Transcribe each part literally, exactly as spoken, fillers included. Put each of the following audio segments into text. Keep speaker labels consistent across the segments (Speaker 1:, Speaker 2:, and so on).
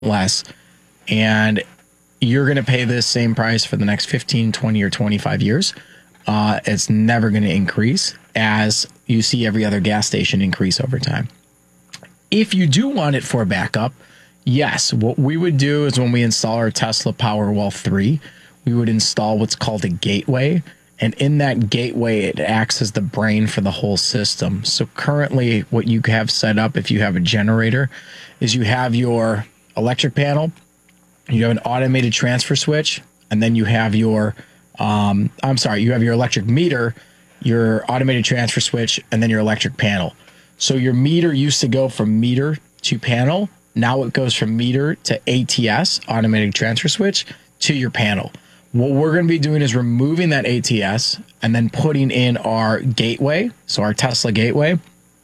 Speaker 1: less. And you're going to pay this same price for the next fifteen, twenty, or twenty-five years. Uh, it's never going to increase as you see every other gas station increase over time. If you do want it for backup, yes, what we would do is when we install our Tesla Powerwall three, we would install what's called a gateway. And in that gateway, it acts as the brain for the whole system. So currently what you have set up, if you have a generator, is you have your electric panel, you have an automated transfer switch, and then you have your, um, I'm sorry, you have your electric meter, your automated transfer switch, and then your electric panel. So your meter used to go from meter to panel. Now it goes from meter to A T S, automated transfer switch, to your panel. What we're going to be doing is removing that A T S and then putting in our gateway, so our Tesla gateway.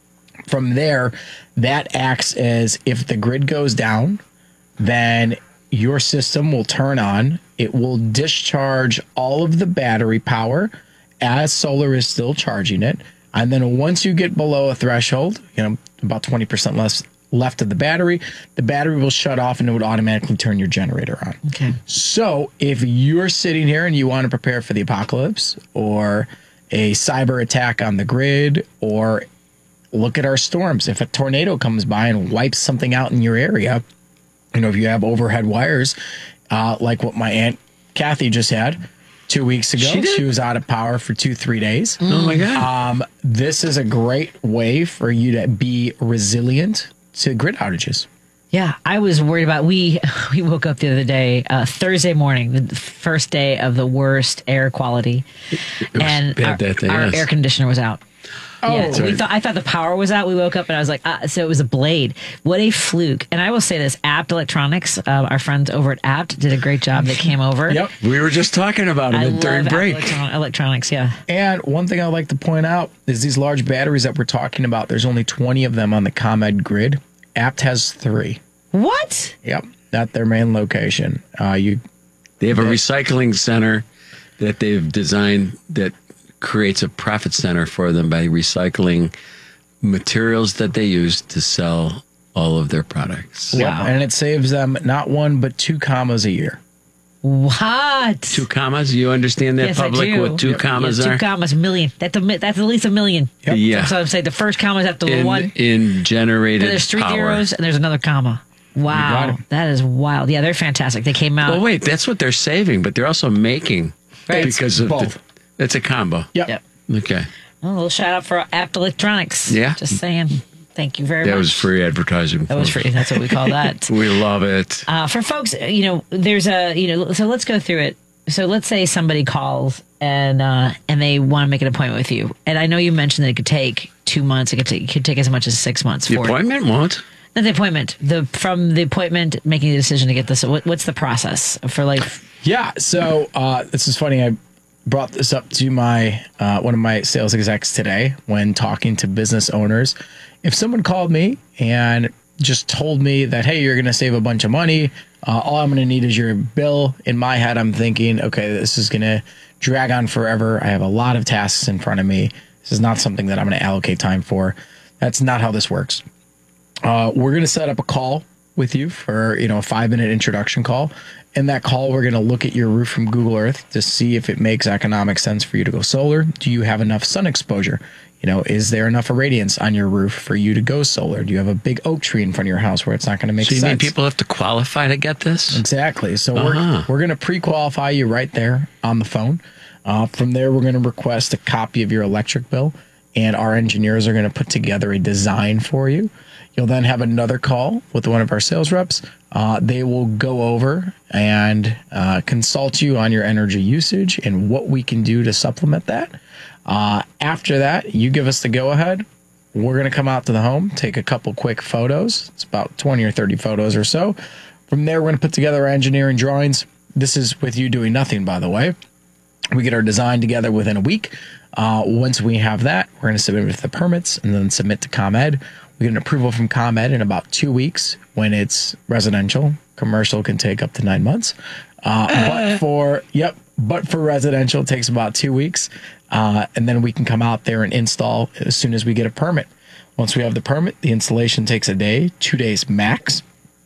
Speaker 1: From there, that acts as if the grid goes down, then your system will turn on. It will discharge all of the battery power as solar is still charging it. And then once you get below a threshold, you know, about twenty percent less left of the battery, the battery will shut off and it would automatically turn your generator on.
Speaker 2: Okay.
Speaker 1: So if you're sitting here and you want to prepare for the apocalypse or a cyber attack on the grid, or look at our storms, if a tornado comes by and wipes something out in your area, you know, if you have overhead wires, uh, like what my Aunt Kathy just had two weeks ago,
Speaker 3: she,
Speaker 1: she was out of power for two, three days.
Speaker 3: Oh my God.
Speaker 1: Um, this is a great way for you to be resilient to grid outages.
Speaker 2: Yeah, I was worried about, we we woke up the other day, uh, Thursday morning, the first day of the worst air quality,
Speaker 3: It was
Speaker 2: and
Speaker 3: bad
Speaker 2: our,
Speaker 3: that day,
Speaker 2: our
Speaker 3: yes.
Speaker 2: air conditioner was out.
Speaker 1: Oh,
Speaker 2: yeah, so we
Speaker 3: right.
Speaker 2: thought I thought the power was out. We woke up and I was like, ah, so it was a blade. What a fluke! And I will say this: Apt Electronics, uh, our friends over at Apt, did a great job. They came over.
Speaker 1: Yep.
Speaker 3: We were just talking about
Speaker 2: I
Speaker 3: it
Speaker 2: love
Speaker 3: during
Speaker 2: Apt
Speaker 3: break.
Speaker 2: Electron- Electronics. Yeah.
Speaker 1: And one thing I'd like to point out is these large batteries that we're talking about, there's only twenty of them on the ComEd grid. Apt has three.
Speaker 2: What?
Speaker 1: Yep. At their main location. Uh, you
Speaker 3: They have a recycling center that they've designed that creates a profit center for them by recycling materials that they use to sell all of their products.
Speaker 1: Yep.
Speaker 2: Wow.
Speaker 1: And it saves them not one, but two commas a year.
Speaker 2: What?
Speaker 3: Two commas? You understand that,
Speaker 2: Yes, I
Speaker 3: public,
Speaker 2: do.
Speaker 3: what two
Speaker 2: Yeah,
Speaker 3: commas
Speaker 2: two
Speaker 3: are?
Speaker 2: commas, million. That's a mi- that's at least a million.
Speaker 1: Yep.
Speaker 3: Yeah.
Speaker 2: So I'm saying the first comma is after the
Speaker 3: In,
Speaker 2: one.
Speaker 3: in generated
Speaker 2: Then there's three
Speaker 3: power.
Speaker 2: zeros and there's another comma.
Speaker 1: got
Speaker 2: Wow,
Speaker 1: 'em.
Speaker 2: that is wild. Yeah, they're fantastic. They came out.
Speaker 3: Well, wait, that's what they're saving, but they're also making
Speaker 2: Right.
Speaker 3: because of
Speaker 1: both.
Speaker 3: the, it's a combo.
Speaker 1: Yep.
Speaker 2: Yep.
Speaker 3: Okay.
Speaker 2: Well, a little shout out for Apt Electronics.
Speaker 3: Yeah.
Speaker 2: Just saying. Thank you very
Speaker 3: That
Speaker 2: much.
Speaker 3: was free advertising.
Speaker 2: That was
Speaker 3: folks.
Speaker 2: free. That's what we call that.
Speaker 3: We love it.
Speaker 2: Uh, for folks, you know, there's a, you know, so let's go through it. So let's say somebody calls and uh, and they want to make an appointment with you. And I know you mentioned that it could take two months. It could take, it could take as much as six months.
Speaker 3: The
Speaker 2: for it.
Speaker 3: appointment won't.
Speaker 2: Not the appointment. The from the appointment making the decision to get this. What, what's the process for like?
Speaker 1: Yeah. So uh, this is funny. I brought this up to my uh, one of my sales execs today when talking to business owners. If someone called me and just told me that, hey, you're going to save a bunch of money, uh, all I'm going to need is your bill. In my head, I'm thinking, okay, this is going to drag on forever. I have a lot of tasks in front of me. This is not something that I'm going to allocate time for. That's not how this works. Uh, we're going to set up a call with you for, you know, a five minute introduction call. In that call, we're going to look at your roof from Google Earth to see if it makes economic sense for you to go solar. Do you have enough sun exposure? You know, is there enough irradiance on your roof for you to go solar? Do you have a big oak tree in front of your house where it's not going to make
Speaker 3: So you
Speaker 1: sense?
Speaker 3: mean people have to qualify to get this?
Speaker 1: Exactly. So
Speaker 3: Uh-huh.
Speaker 1: we're, we're going to pre-qualify you right there on the phone. Uh, from there, we're going to request a copy of your electric bill, and our engineers are going to put together a design for you. You'll then have another call with one of our sales reps. Uh, they will go over and uh, consult you on your energy usage and what we can do to supplement that. Uh, after that, you give us the go-ahead. We're going to come out to the home, take a couple quick photos. It's about twenty or thirty photos or so. From there, we're going to put together our engineering drawings. This is with you doing nothing, by the way. We get our design together within a week. Uh, once we have that, we're going to submit it to the permits and then submit to ComEd. We get an approval from ComEd in about two weeks when it's residential. Commercial can take up to nine months. Uh, but for, yep, but for residential, it takes about two weeks. Uh, and then we can come out there and install as soon as we get a permit. Once we have the permit, the installation takes a day, two days max.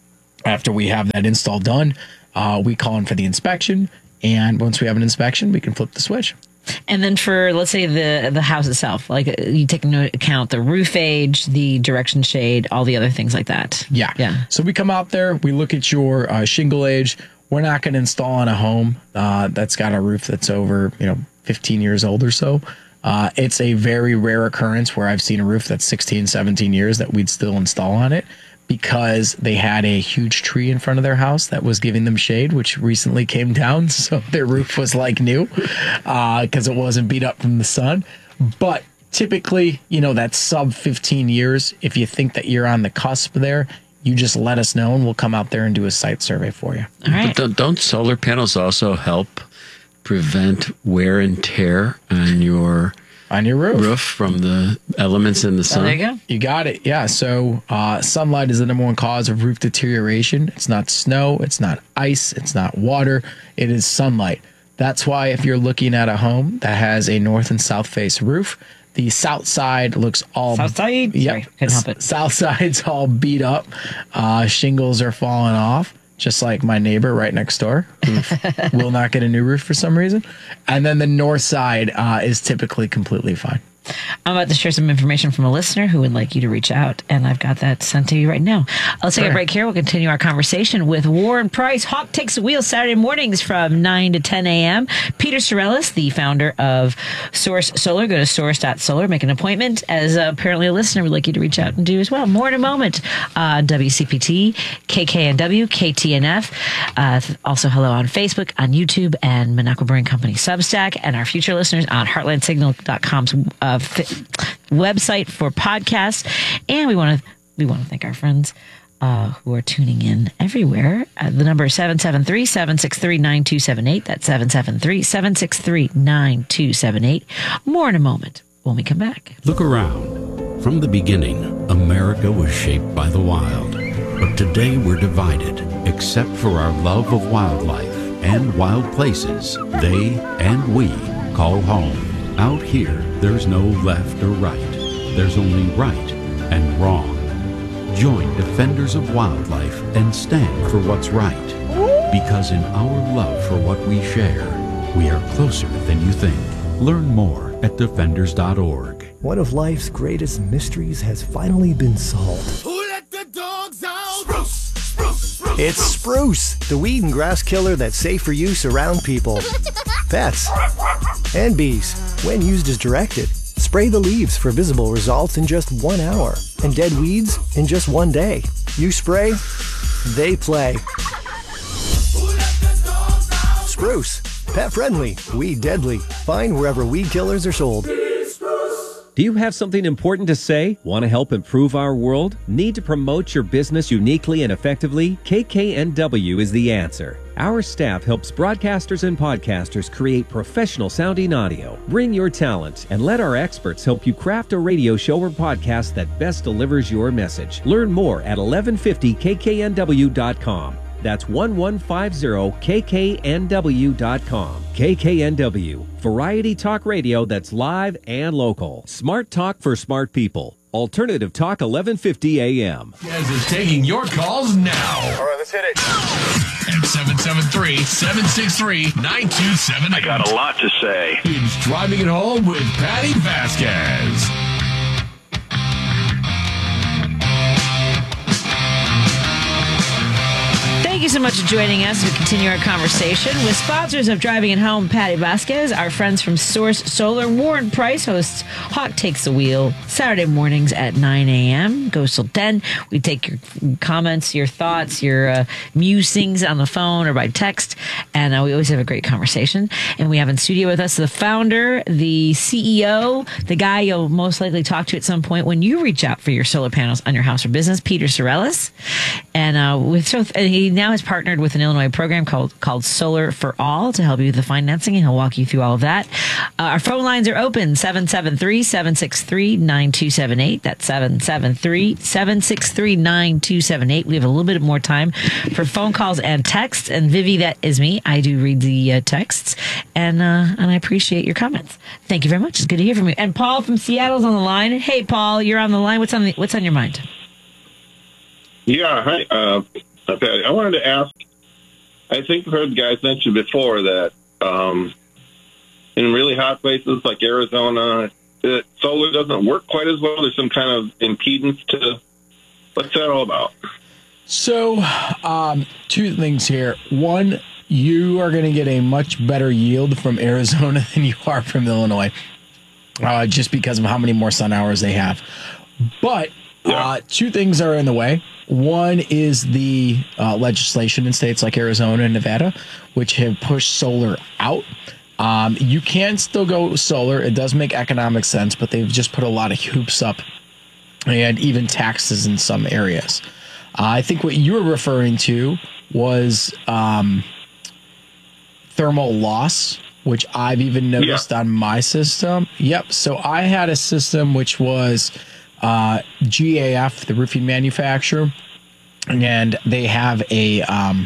Speaker 1: After we have that install done, uh, we call in for the inspection. And once we have an inspection, we can flip the switch.
Speaker 2: And then for, let's say, the the house itself, like you take into account the roof age, the direction shade, all the other things like that.
Speaker 1: Yeah.
Speaker 2: Yeah.
Speaker 1: So we come out there, we look at your uh, shingle age. We're not going to install on a home uh, that's got a roof that's over, you know, fifteen years old or so. Uh, it's a very rare occurrence where I've seen a roof that's sixteen, seventeen years that we'd still install on it, because they had a huge tree in front of their house that was giving them shade, which recently came down. So their roof was like new because uh, it wasn't beat up from the sun. But typically, you know, that's sub fifteen years. If you think that you're on the cusp there, you just let us know and we'll come out there and do a site survey for you.
Speaker 2: All right.
Speaker 3: But don't, don't solar panels also help prevent wear and tear on your
Speaker 1: on your roof.
Speaker 3: roof from the elements in the sun?
Speaker 2: Oh, there you go.
Speaker 1: You got it. Yeah. So uh, sunlight is the number one cause of roof deterioration. It's not snow. It's not ice. It's not water. It is sunlight. That's why if you're looking at a home that has a north and south face roof, the south side looks all...
Speaker 2: South side?
Speaker 1: Yeah.
Speaker 2: Sorry, couldn't help it.
Speaker 1: South side's all beat up. Uh, shingles are falling off, just like my neighbor right next door, who will not get a new roof for some reason. And then the north side uh, is typically completely fine.
Speaker 2: I'm about to share some information from a listener who would like you to reach out, and I've got that sent to you right now. Let's take
Speaker 1: Sure.
Speaker 2: a break here. We'll continue our conversation with Warren Price. Hawk Takes the Wheel Saturday mornings from nine to ten a.m. Peter Sorellis, the founder of Source Solar. Go to source dot solar, make an appointment, as uh, apparently a listener would like you to reach out and do as well. More in a moment. Uh, W C P T, K K N W, K T N F. Uh, also, hello on Facebook, on YouTube, and Minocqua Brewing Company Substack, and our future listeners on heartland signal dot com's uh, f- website for podcasts. And we want to we want to thank our friends uh, who are tuning in everywhere. Uh, the number is seven seven three, seven six three, nine two seven eight. That's seven seven three, seven six three, nine two seven eight. More in a moment when we come back.
Speaker 4: Look around. From the beginning, America was shaped by the wild. But today we're divided, except for our love of wildlife and wild places they and we call home. Out here, there's no left or right. There's only right and wrong. Join Defenders of Wildlife and stand for what's right. Because in our love for what we share, we are closer than you think. Learn more at defenders dot org.
Speaker 5: One of life's greatest mysteries has finally been solved.
Speaker 6: Who let the dogs out? Spruce, spruce, spruce.
Speaker 5: It's Spruce, the weed and grass killer that's safe for use around people, pets, and bees. When used as directed, spray the leaves for visible results in just one hour, and dead weeds in just one day. You spray, they play.
Speaker 6: Who let the dogs out?
Speaker 5: Spruce, pet friendly, weed deadly. Find wherever weed killers are sold.
Speaker 7: Do you have something important to say? Want to help improve our world? Need to promote your business uniquely and effectively? K K N W is the answer. Our staff helps broadcasters and podcasters create professional sounding audio. Bring your talent and let our experts help you craft a radio show or podcast that best delivers your message. Learn more at eleven fifty K K N W dot com. That's eleven fifty K K N W dot com. K K N W, variety talk radio that's live and local. Smart talk for smart people. Alternative Talk eleven fifty A M.
Speaker 8: Gaz is taking your calls now.
Speaker 9: All right, let's hit it.
Speaker 8: At seven seven three, seven six three, nine two seven eight.
Speaker 9: I got a lot to say.
Speaker 8: It's Driving It Home with Patty Vasquez.
Speaker 2: Thank you so much for joining us as we continue our conversation with sponsors of Driving It Home, Patty Vasquez, our friends from Source Solar. Warren Price hosts Hawk Takes the Wheel Saturday mornings at nine a.m. Goes till ten. We take your comments, your thoughts, your uh, musings on the phone or by text, and uh, we always have a great conversation. And we have in studio with us the founder, the C E O, the guy you'll most likely talk to at some point when you reach out for your solar panels on your house or business, Peter Sorellis. And uh, with so and he now has partnered with an Illinois program called called Solar for All to help you with the financing, and he'll walk you through all of that. Uh, our phone lines are open, seven seven three, seven six three, nine two seven eight. That's seven seven three, seven six three, nine two seven eight. We have a little bit more time for phone calls and texts. And Vivi, that is me. I do read the uh, texts, and uh, and I appreciate your comments. Thank you very much. It's good to hear from you. And Paul from Seattle's on the line. Hey, Paul, you're on the line. What's on the, what's on your mind?
Speaker 10: Yeah, hi. Uh, Okay, I wanted to ask, I think I've heard the guys mention before that um, in really hot places like Arizona, that solar doesn't work quite as well. There's some kind of impedance to, what's that all about?
Speaker 1: So, um, two things here. One, you are going to get a much better yield from Arizona than you are from Illinois, uh, just because of how many more sun hours they have. But uh, two things are in the way. One is the uh, legislation in states like Arizona and Nevada, which have pushed solar out. Um, you can still go solar. It does make economic sense, but they've just put a lot of hoops up and even taxes in some areas. Uh, I think what you were referring to was um, thermal loss, which I've even noticed yeah. on my system. Yep. So I had a system which was uh, G A F, the roofing manufacturer, and they have a um,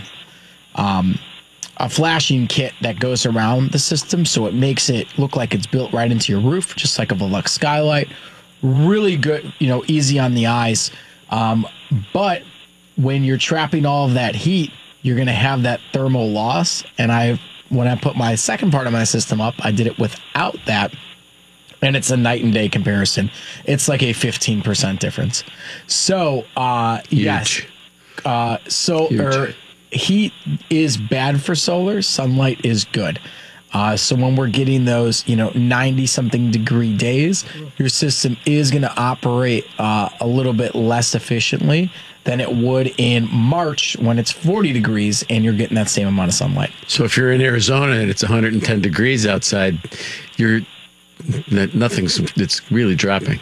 Speaker 1: um, a flashing kit that goes around the system, so it makes it look like it's built right into your roof, just like a Velux skylight. Really good, you know, easy on the eyes. Um, but when you're trapping all of that heat, you're going to have that thermal loss. And I, when I put my second part of my system up, I did it without that. And it's a night and day comparison. It's like a fifteen percent difference. So, uh, yes. Uh, so, er, heat is bad for solar. Sunlight is good. Uh, so when we're getting those, you know, ninety something degree days, your system is going to operate uh, a little bit less efficiently than it would in March when it's forty degrees and you're getting that same amount of sunlight.
Speaker 3: So if you're in Arizona and it's one hundred ten degrees outside, you're nothing's it's really dropping.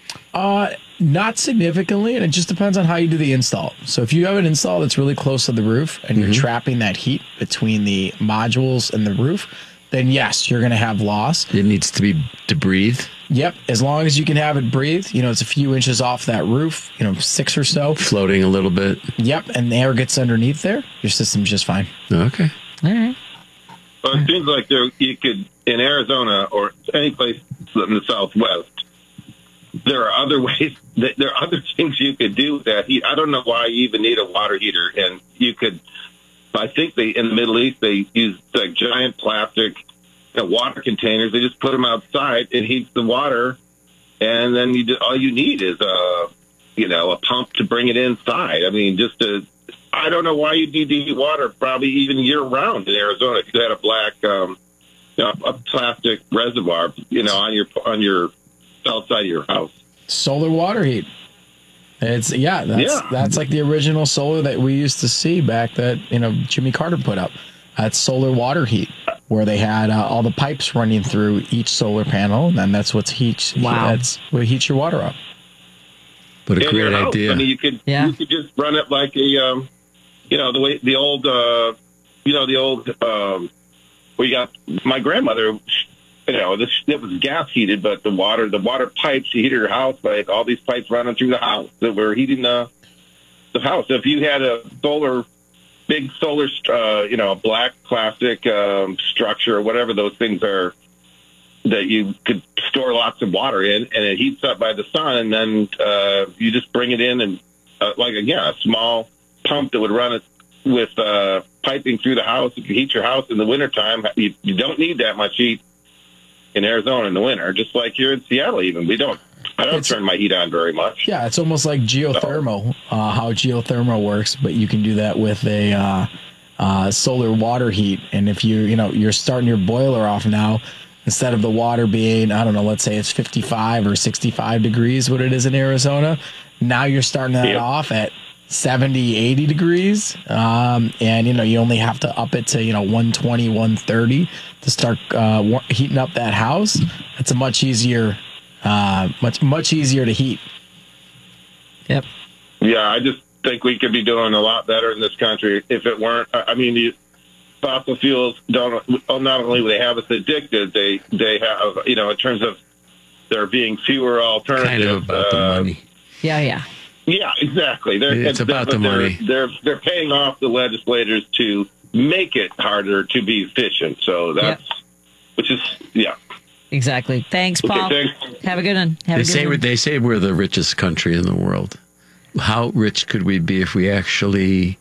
Speaker 1: Uh, not significantly, and it just depends on how you do the install. So if you have an install that's really close to the roof and you're mm-hmm. trapping that heat between the modules and the roof, then yes, you're going to have loss.
Speaker 3: It needs to be to breathe.
Speaker 1: Yep. As long as you can have it breathe, you know, it's a few inches off that roof, you know, six or so.
Speaker 3: Floating a little bit.
Speaker 1: Yep. And the air gets underneath there. Your system's just fine.
Speaker 3: Okay.
Speaker 2: All right.
Speaker 10: Well, it seems like there, you could, in Arizona or any place in the Southwest, there are other ways, that, there are other things you could do with that heat. I don't know why you even need a water heater. And you could, I think they, in the Middle East, they use like giant plastic you know, water containers. They just put them outside. It heats the water. And then you just, all you need is a, you know, a pump to bring it inside. I mean, just to, I don't know why you need to heat water probably even year round in Arizona. If you had a black, um, you know, a plastic reservoir, you know, on your, on your south side of your house.
Speaker 1: Solar water heat. It's yeah, that's
Speaker 10: yeah.
Speaker 1: that's like the original solar that we used to see back that, you know, Jimmy Carter put up. That's solar water heat, where they had uh, all the pipes running through each solar panel, and then that's what's heat.
Speaker 2: Wow.
Speaker 1: That's what heats your water up.
Speaker 3: What a
Speaker 10: in
Speaker 3: great
Speaker 10: house,
Speaker 3: idea!
Speaker 10: I mean, you could
Speaker 2: yeah.
Speaker 10: you could just run it like a, um, you know, the way the old, uh, you know, the old. Um, where you got my grandmother. You know, this it was gas heated, but the water, the water pipes, she heated her house, like all these pipes running through the house that were heating the the house. If you had a solar, big solar, uh, you know, black plastic um, structure or whatever those things are, that you could store lots of water in, and it heats up by the sun, and then uh, you just bring it in and uh, like again a small pump that would run it with uh, piping through the house. If you heat your house in the wintertime, you, you don't need that much heat. In Arizona in the winter, just like here in Seattle, even we don't. I don't
Speaker 1: It's,
Speaker 10: turn my heat on very much.
Speaker 1: Yeah, it's almost like geothermal, uh, how geothermal works, but you can do that with a uh, uh, solar water heat. And if you you know you're starting your boiler off now, instead of the water being I don't know, let's say it's fifty-five or sixty-five degrees, what it is in Arizona, now you're starting that
Speaker 10: Yep.
Speaker 1: off at seventy, eighty degrees, um, and you know you only have to up it to you know one twenty, one thirty to start uh, wa- heating up that house. It's a much easier, uh, much much easier to heat.
Speaker 2: Yep.
Speaker 10: Yeah, I just think we could be doing a lot better in this country if it weren't. I I mean, the fossil fuels don't. Not only do they have us addicted, they they have you know in terms of there being fewer alternatives.
Speaker 3: Kind of about
Speaker 10: uh,
Speaker 3: the money.
Speaker 2: Yeah, yeah.
Speaker 10: Yeah, exactly. They're,
Speaker 3: It's about the
Speaker 10: they're,
Speaker 3: money.
Speaker 10: They're they're paying off the legislators to make it harder to be efficient. So that's
Speaker 2: Yep.
Speaker 10: which is yeah.
Speaker 2: Exactly. Thanks, Paul.
Speaker 10: Okay, thanks.
Speaker 2: Have a good one. Have
Speaker 3: They
Speaker 2: a good
Speaker 3: say
Speaker 2: one.
Speaker 3: they say we're the richest country in the world. How rich could we be if we actually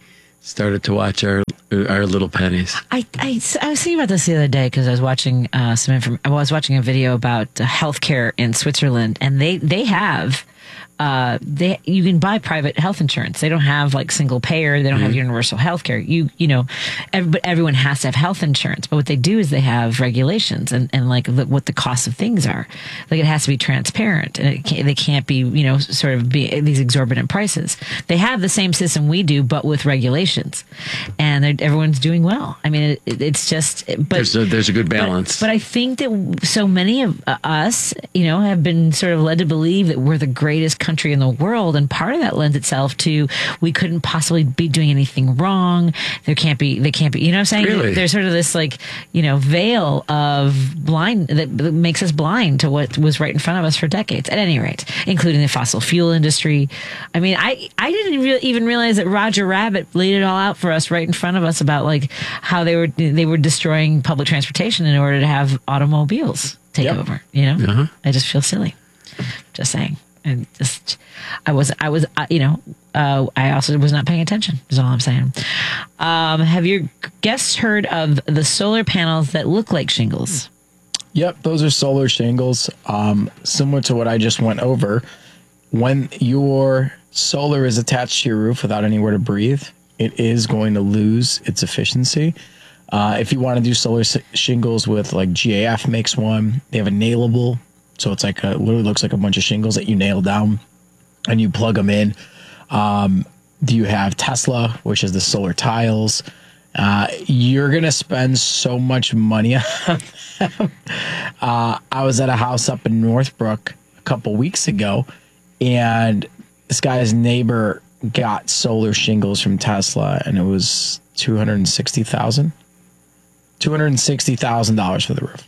Speaker 3: started to watch our our little pennies.
Speaker 2: I, I, I was thinking about this the other day because I was watching uh, some inform- I was watching a video about uh, healthcare in Switzerland, and they they have uh, they you can buy private health insurance. They don't have like single payer. They don't have universal healthcare. You you know, every, but everyone has to have health insurance. But what they do is they have regulations and, and like the, what the costs of things are. Like it has to be transparent, and it can't, they can't be you know sort of be these exorbitant prices. They have the same system we do, but with regulations, and everyone's doing well. I mean, it, it's just but
Speaker 3: There's a, there's a good balance.
Speaker 2: But, but I think that so many of uh, us, you know, have been sort of led to believe that we're the greatest country in the world, and part of that lends itself to we couldn't possibly be doing anything wrong. There can't be, they can't be, you know what I'm saying?
Speaker 3: Really?
Speaker 2: There's sort of this like, you know, veil of blind that, that makes us blind to what was right in front of us for decades, at any rate, including the fossil fuel industry. I mean, I, I didn't re- even realize that Roger Rabbit laid it all out for us right in front of us about like how they were, they were destroying public transportation in order to have automobiles take
Speaker 1: Yep.
Speaker 2: over, you know?
Speaker 3: Uh-huh.
Speaker 2: I just feel silly. Just saying. And just, I was, I was, uh, you know, uh, I also was not paying attention, is all I'm saying. Um, have your guests heard of the solar panels that look like shingles?
Speaker 1: Yep, those are solar shingles. Um, similar to what I just went over. When your solar is attached to your roof without anywhere to breathe, it is going to lose its efficiency. Uh, if you want to do solar s- shingles with like G A F makes one, they have a nailable. So it's like a, literally looks like a bunch of shingles that you nail down and you plug them in. Um, do you have Tesla, which is the solar tiles? Uh, you're going to spend so much money on them. Uh, I was at a house up in Northbrook a couple weeks ago, and this guy's neighbor got solar shingles from Tesla, and it was two hundred sixty thousand dollars. two hundred sixty thousand dollars for the roof.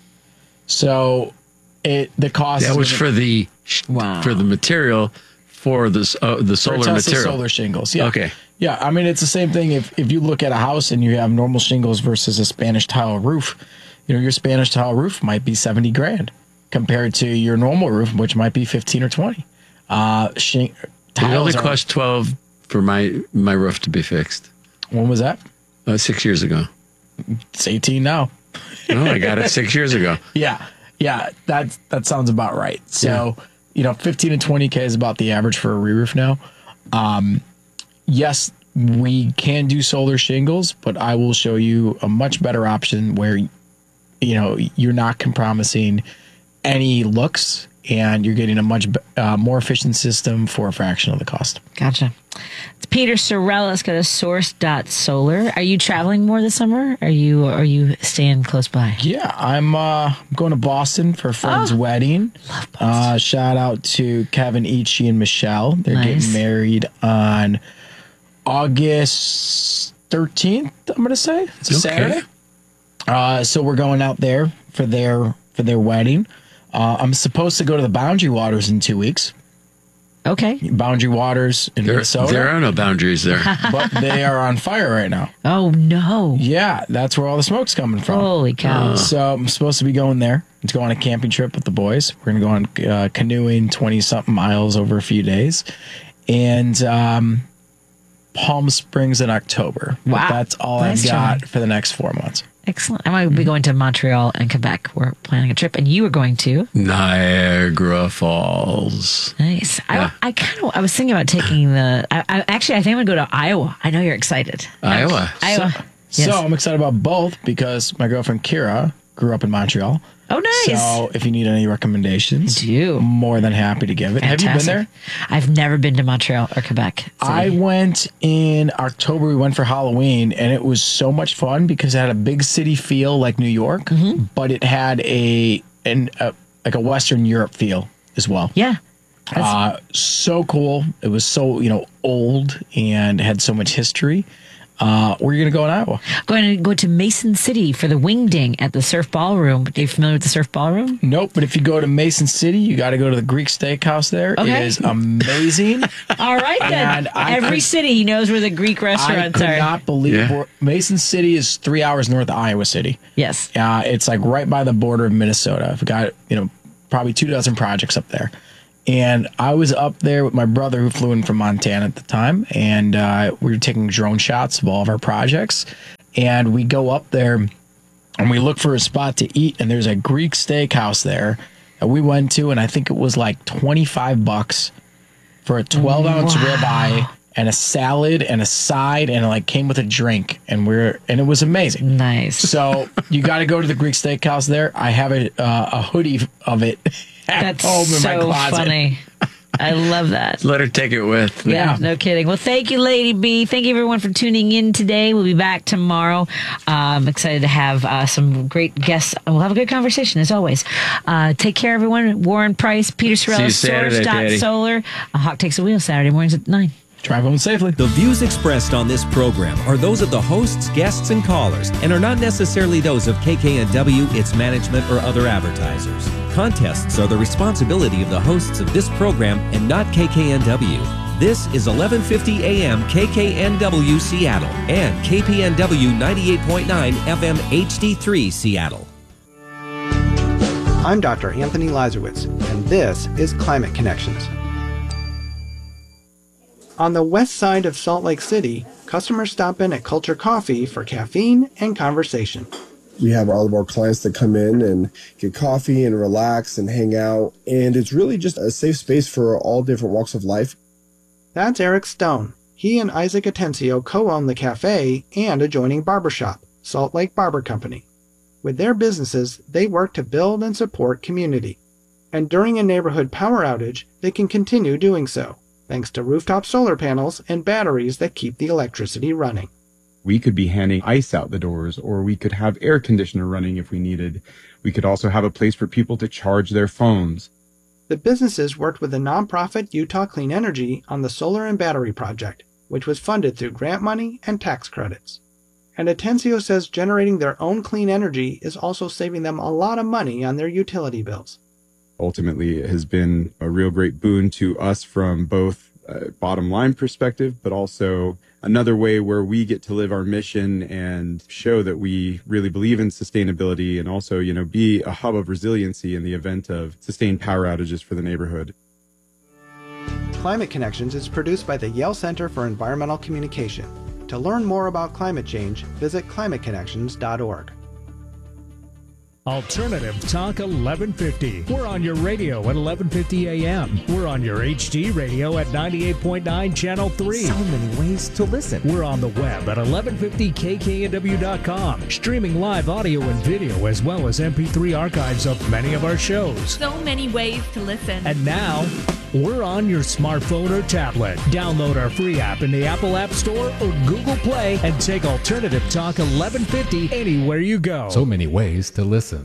Speaker 1: So it the cost
Speaker 3: That
Speaker 1: is
Speaker 3: was
Speaker 1: gonna-
Speaker 3: for the
Speaker 2: Wow.
Speaker 3: for the material for the s- uh, the
Speaker 1: for
Speaker 3: solar
Speaker 1: Tesla
Speaker 3: material.
Speaker 1: solar shingles. Yeah.
Speaker 3: Okay.
Speaker 1: Yeah, I mean it's the same thing. If if you look at a house and you have normal shingles versus a Spanish tile roof, you know your Spanish tile roof might be seventy grand compared to your normal roof, which might be fifteen or twenty. Uh, shing-
Speaker 3: It
Speaker 1: tiles
Speaker 3: only
Speaker 1: are-
Speaker 3: cost twelve for my my roof to be fixed.
Speaker 1: When was that?
Speaker 3: Uh, six years ago.
Speaker 1: It's eighteen now.
Speaker 3: No, I got it six years ago.
Speaker 1: Yeah, yeah, that that sounds about right. So, you know, fifteen and twenty K is about the average for a re-roof now. Um, yes, we can do solar shingles, but I will show you a much better option where, you know, you're not compromising any looks and you're getting a much uh, more efficient system for a fraction of the cost.
Speaker 2: Gotcha. It's Peter Sorrellis, go to source dot solar. Are you traveling more this summer? Are you are you staying close by?
Speaker 1: Yeah, I'm uh, going to Boston for a friend's
Speaker 2: Oh,
Speaker 1: wedding.
Speaker 2: love Boston.
Speaker 1: Uh, shout out to Kevin Ichi and Michelle. They're
Speaker 2: Nice.
Speaker 1: getting married on August thirteenth, I'm going to say. It's a
Speaker 3: Okay.
Speaker 1: Saturday. Uh, so we're going out there for their for their wedding. Uh, I'm supposed to go to the Boundary Waters in two weeks.
Speaker 2: Okay.
Speaker 1: Boundary Waters in
Speaker 3: There,
Speaker 1: Minnesota.
Speaker 3: there are no boundaries there.
Speaker 1: But they are on fire right now.
Speaker 2: Oh no.
Speaker 1: Yeah, that's where all the smoke's coming from.
Speaker 2: Holy cow.
Speaker 1: So I'm supposed to be going there to go on a camping trip with the boys. We're going to go on uh, canoeing twenty something miles over a few days. And um, Palm Springs in October. But
Speaker 2: Wow.
Speaker 1: that's all
Speaker 2: Nice
Speaker 1: I've got
Speaker 2: try.
Speaker 1: for the next four months.
Speaker 2: Excellent. I might be going to Montreal and Quebec. We're planning a trip, and you were going to.
Speaker 3: Niagara Falls.
Speaker 2: Nice.
Speaker 3: Yeah.
Speaker 2: I, I kind of. I was thinking about taking the. I, I actually. I think I'm going to go to Iowa. I know you're excited.
Speaker 3: Iowa.
Speaker 2: Iowa.
Speaker 1: So
Speaker 2: Yes.
Speaker 1: I'm excited about both because my girlfriend Kira grew up in Montreal.
Speaker 2: Oh, nice.
Speaker 1: So if you need any recommendations,
Speaker 2: do.
Speaker 1: more than happy to give it. Have you been
Speaker 2: Fantastic.
Speaker 1: there?
Speaker 2: I've never been to Montreal or Quebec. City.
Speaker 1: I went in October. We went for Halloween, and it was so much fun because it had a big city feel like New York,
Speaker 2: Mm-hmm.
Speaker 1: but it had a an a, like a Western Europe feel as well.
Speaker 2: Yeah.
Speaker 1: Uh, so cool. It was so you know old and had so much history. Uh, where are you going to go in Iowa?
Speaker 2: Going to go to Mason City for the Wing Ding at the Surf Ballroom. Are you familiar with the Surf Ballroom?
Speaker 1: Nope. But if you go to Mason City, you got to go to the Greek Steakhouse there.
Speaker 2: Okay.
Speaker 1: It is amazing.
Speaker 2: All right, then.
Speaker 1: And I
Speaker 2: Every
Speaker 1: could-
Speaker 2: city knows where the Greek
Speaker 1: I
Speaker 2: restaurants
Speaker 1: could
Speaker 2: are.
Speaker 1: not believe
Speaker 3: Yeah.
Speaker 1: where- Mason City is three hours north of Iowa City.
Speaker 2: Yes.
Speaker 1: Uh, it's like right by the border of Minnesota. I've got, you know, probably two dozen projects up there. And I was up there with my brother who flew in from Montana at the time. And uh, we were taking drone shots of all of our projects. And we go up there and we look for a spot to eat. And there's a Greek steakhouse there that we went to. And I think it was like twenty-five bucks for a twelve ounce
Speaker 2: Wow.
Speaker 1: ribeye and a salad and a side, and it like came with a drink, and we're and it was amazing.
Speaker 2: Nice.
Speaker 1: So you got to go to the Greek steakhouse there. I have a uh, a hoodie of it at
Speaker 2: That's
Speaker 1: home in my
Speaker 2: so
Speaker 1: closet.
Speaker 2: funny. I love that.
Speaker 3: Let her take it with.
Speaker 2: Yeah, no kidding. Well, thank you, Lady B. Thank you, everyone, for tuning in today. We'll be back tomorrow. Uh, I'm excited to have uh, some great guests. We'll have a good conversation, as always. Uh, take care, everyone. Warren Price, Peter
Speaker 3: See
Speaker 2: Sorrell,
Speaker 3: you Saturday, Daddy.
Speaker 2: Source.solar. Uh, Hawk Takes the Wheel, Saturday mornings at nine.
Speaker 1: Drive home safely.
Speaker 7: The views expressed on this program are those of the hosts, guests, and callers, and are not necessarily those of K K N W, its management, or other advertisers. Contests are the responsibility of the hosts of this program and not K K N W. This is eleven fifty A M K K N W Seattle and K P N W ninety-eight point nine F M H D three Seattle.
Speaker 11: I'm Doctor Anthony Lazarowitz, and this is Climate Connections. On the west side of Salt Lake City, customers stop in at Culture Coffee for caffeine and conversation.
Speaker 12: We have all of our clients that come in and get coffee and relax and hang out, and it's really just a safe space for all different walks of life.
Speaker 11: That's Eric Stone. He and Isaac Atencio co-own the cafe and adjoining barbershop, Salt Lake Barber Company. With their businesses, they work to build and support community. And during a neighborhood power outage, they can continue doing so, thanks to rooftop solar panels and batteries that keep the electricity running.
Speaker 13: We could be handing ice out the doors, or we could have air conditioner running if we needed. We could also have a place for people to charge their phones.
Speaker 11: The businesses worked with the nonprofit Utah Clean Energy on the solar and battery project, which was funded through grant money and tax credits. And Atencio says generating their own clean energy is also saving them a lot of money on their utility bills.
Speaker 13: Ultimately, it has been a real great boon to us from both a bottom line perspective, but also another way where we get to live our mission and show that we really believe in sustainability, and also, you know, be a hub of resiliency in the event of sustained power outages for the neighborhood.
Speaker 11: Climate Connections is produced by the Yale Center for Environmental Communication. To learn more about climate change, visit climate connections dot org.
Speaker 14: Alternative Talk eleven fifty. We're on your radio at eleven fifty A M. We're on your H D radio at ninety-eight point nine Channel three.
Speaker 15: So many ways to listen.
Speaker 14: We're on the web at eleven fifty K K N W dot com, streaming live audio and video as well as M P three archives of many of our shows.
Speaker 16: So many ways to listen.
Speaker 14: And now, we're on your smartphone or tablet. Download our free app in the Apple App Store or Google Play and take Alternative Talk eleven fifty anywhere you go.
Speaker 17: So many ways to listen.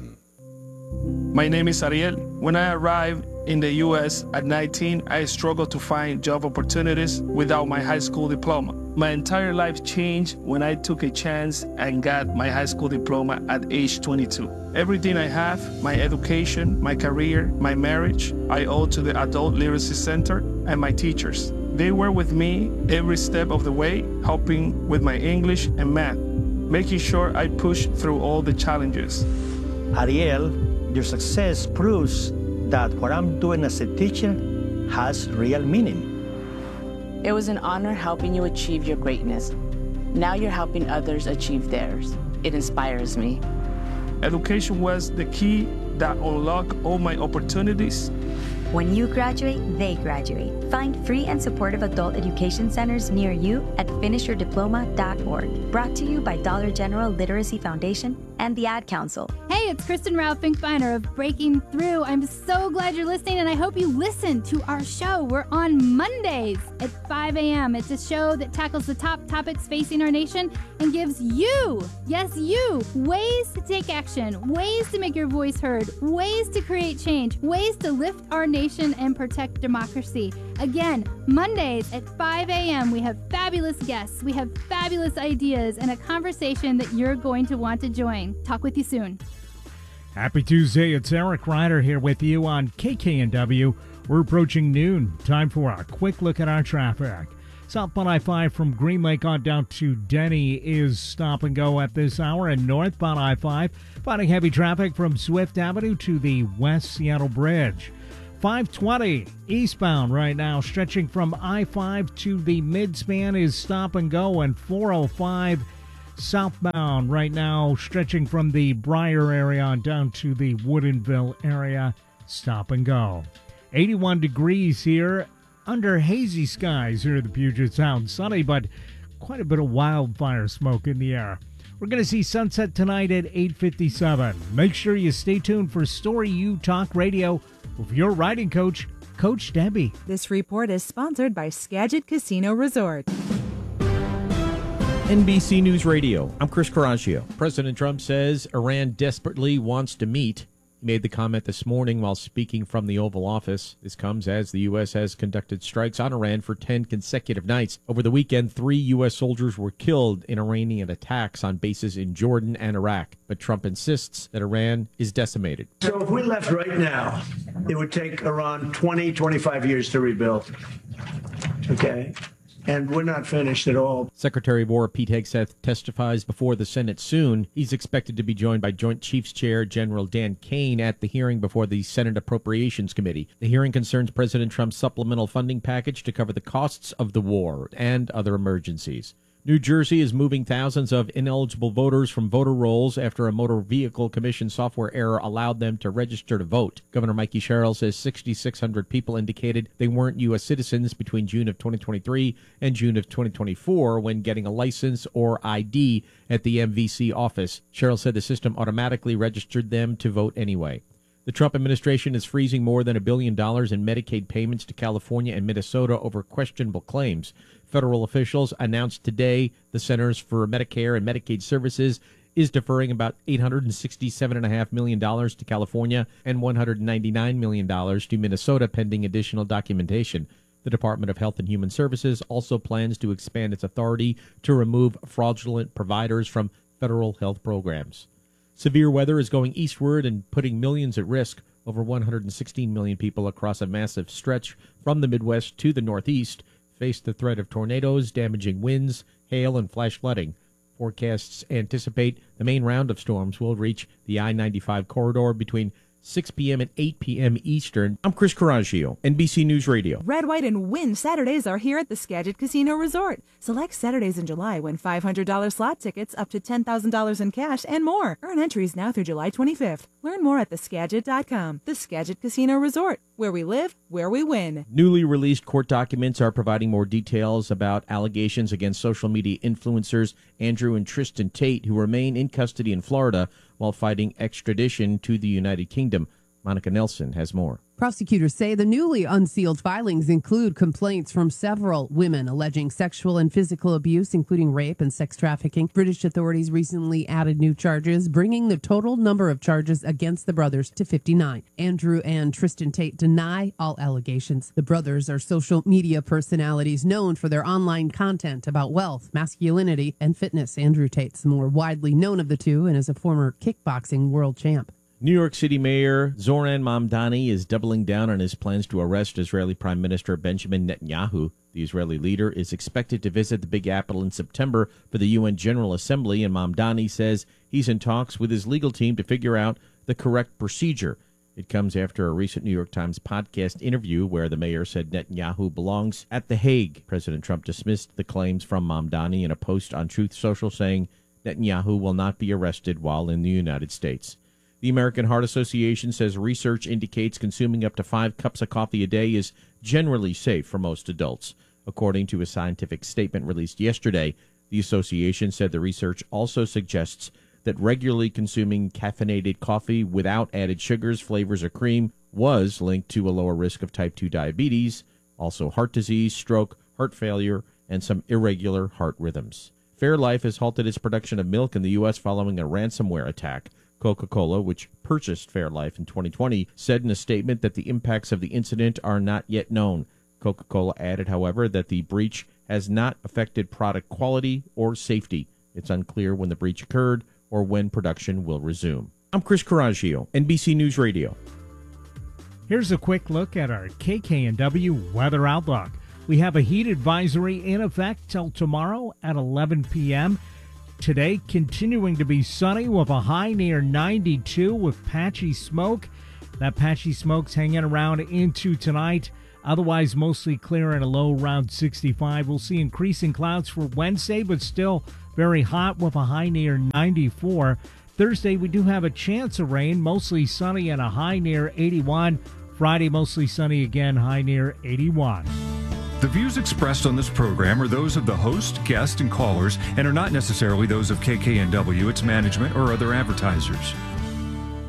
Speaker 18: My name is Ariel. When I arrived in the U S at nineteen, I struggled to find job opportunities without my high school diploma. My entire life changed when I took a chance and got my high school diploma at age twenty-two. Everything I have, my education, my career, my marriage, I owe to the Adult Literacy Center and my teachers. They were with me every step of the way, helping with my English and math, making sure I pushed through all the challenges.
Speaker 19: Ariel, your success proves that what I'm doing as a teacher has real meaning.
Speaker 20: It was an honor helping you achieve your greatness. Now you're helping others achieve theirs. It inspires me.
Speaker 18: Education was the key that unlocked all my opportunities.
Speaker 21: When you graduate, they graduate. Find free and supportive adult education centers near you at finish your diploma dot org. Brought to you by Dollar General Literacy Foundation and the Ad Council.
Speaker 22: Hey, it's Kristen Rao Finkbeiner of Breaking Through. I'm so glad you're listening, and I hope you listen to our show. We're on Mondays at five A M It's a show that tackles the top topics facing our nation and gives you, yes, you, ways to take action, ways to make your voice heard, ways to create change, ways to lift our nation and protect democracy. Again, Mondays at five A M we have fabulous guests, we have fabulous ideas, and a conversation that you're going to want to join. Talk with you soon.
Speaker 14: Happy Tuesday. It's Eric Ryder here with you on K K N W. We're approaching noon. Time for a quick look at our traffic. Southbound I five from Green Lake on down to Denny is stop and go at this hour, and northbound I five finding heavy traffic from Swift Avenue to the West Seattle Bridge. five twenty eastbound right now, stretching from I five to the midspan is stop and go, and four oh five southbound right now, stretching from the Briar area on down to the Woodinville area, stop and go. eighty-one degrees here under hazy skies here at the Puget Sound. Sunny, but quite a bit of wildfire smoke in the air. We're going to see sunset tonight at eight fifty-seven. Make sure you stay tuned for Story U Talk Radio with your riding coach, Coach Debbie.
Speaker 15: This report is sponsored by Skagit Casino Resort.
Speaker 17: N B C News Radio, I'm Chris Coraggio. President Trump says Iran desperately wants to meet. He made the comment this morning while speaking from the Oval Office. This comes as the U S has conducted strikes on Iran for ten consecutive nights. Over the weekend, three U S soldiers were killed in Iranian attacks on bases in Jordan and Iraq. But Trump insists that Iran is decimated.
Speaker 23: So if we left right now, it would take Iran twenty, twenty-five years to rebuild. Okay? And we're not finished at all.
Speaker 17: Secretary of War Pete Hegseth testifies before the Senate soon. He's expected to be joined by Joint Chiefs Chair General Dan Kane at the hearing before the Senate Appropriations Committee. The hearing concerns President Trump's supplemental funding package to cover the costs of the war and other emergencies. New Jersey is moving thousands of ineligible voters from voter rolls after a Motor Vehicle Commission software error allowed them to register to vote. Governor Mikey Sherrill says six thousand six hundred people indicated they weren't U S citizens between June of twenty twenty-three and June of twenty twenty-four when getting a license or I D at the M V C office. Sherrill said the system automatically registered them to vote anyway. The Trump administration is freezing more than a billion dollars in Medicaid payments to California and Minnesota over questionable claims. Federal officials announced today the Centers for Medicare and Medicaid Services is deferring about eight hundred sixty-seven point five million dollars to California and one hundred ninety-nine million dollars to Minnesota pending additional documentation. The Department of Health and Human Services also plans to expand its authority to remove fraudulent providers from federal health programs. Severe weather is going eastward and putting millions at risk. Over one hundred sixteen million people across a massive stretch from the Midwest to the Northeast face the threat of tornadoes, damaging winds, hail, and flash flooding. Forecasts anticipate the main round of storms will reach the I ninety-five corridor between six p.m. and eight p.m. Eastern. I'm Chris Coraggio, N B C News Radio.
Speaker 15: Red, White, and Win Saturdays are here at the Skagit Casino Resort. Select Saturdays in July win five hundred dollars slot tickets, up to ten thousand dollars in cash, and more. Earn entries now through July twenty-fifth. Learn more at the skagit dot com. The Skagit Casino Resort, where we live, where we win.
Speaker 17: Newly released court documents are providing more details about allegations against social media influencers Andrew and Tristan Tate, who remain in custody in Florida while fighting extradition to the United Kingdom. Monica Nelson has more.
Speaker 24: Prosecutors say the newly unsealed filings include complaints from several women alleging sexual and physical abuse, including rape and sex trafficking. British authorities recently added new charges, bringing the total number of charges against the brothers to fifty-nine. Andrew and Tristan Tate deny all allegations. The brothers are social media personalities known for their online content about wealth, masculinity, and fitness. Andrew Tate's the more widely known of the two and is a former kickboxing world champ.
Speaker 17: New York City Mayor Zoran Mamdani is doubling down on his plans to arrest Israeli Prime Minister Benjamin Netanyahu. The Israeli leader is expected to visit the Big Apple in September for the U N General Assembly, and Mamdani says he's in talks with his legal team to figure out the correct procedure. It comes after a recent New York Times podcast interview where the mayor said Netanyahu belongs at The Hague. President Trump dismissed the claims from Mamdani in a post on Truth Social, saying Netanyahu will not be arrested while in the United States. The American Heart Association says research indicates consuming up to five cups of coffee a day is generally safe for most adults. According to a scientific statement released yesterday, the association said the research also suggests that regularly consuming caffeinated coffee without added sugars, flavors, or cream was linked to a lower risk of type two diabetes, also heart disease, stroke, heart failure, and some irregular heart rhythms. Fairlife has halted its production of milk in the U S following a ransomware attack. Coca-Cola, which purchased Fairlife in twenty twenty, said in a statement that the impacts of the incident are not yet known. Coca-Cola added, however, that the breach has not affected product quality or safety. It's unclear when the breach occurred or when production will resume. I'm Chris Coraggio, N B C News Radio.
Speaker 14: Here's a quick look at our K K N W weather outlook. We have a heat advisory in effect till tomorrow at eleven p.m. Today, continuing to be sunny with a high near ninety-two with patchy smoke. That patchy smoke's hanging around into tonight. Otherwise, mostly clear and a low around sixty-five. We'll see increasing clouds for Wednesday, but still very hot with a high near ninety-four. Thursday, we do have a chance of rain, mostly sunny and a high near eighty-one. Friday, mostly sunny again, high near eighty-one.
Speaker 4: The views expressed on this program are those of the host, guest, and callers and are not necessarily those of K K N W, its management, or other advertisers.